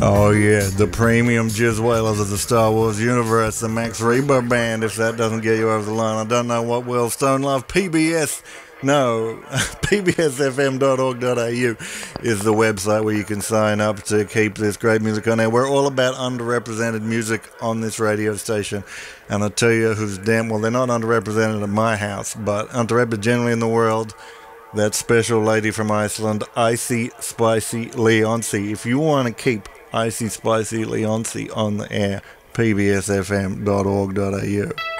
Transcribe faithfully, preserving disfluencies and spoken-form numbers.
Oh yeah, the premium jizz whalers of the Star Wars universe, the Max Reba Band, if that doesn't get you over the line. I don't know what will. Stone Love, P B S, no, P B S F M dot org dot A U is the website where you can sign up to keep this great music on air. We're all about underrepresented music on this radio station. And I'll tell you who's damn, well, they're not underrepresented at my house, but underrepresented generally in the world. That special lady from Iceland, Icy Spicy Leonsi. If you want to keep Icy Spicy Leonsi on the air, P B S F M dot org dot A U.